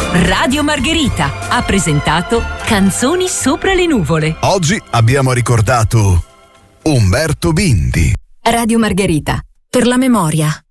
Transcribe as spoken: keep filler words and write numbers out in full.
Radio Margherita ha presentato Canzoni sopra le nuvole. Oggi abbiamo ricordato Umberto Bindi. Radio Margherita, per la memoria.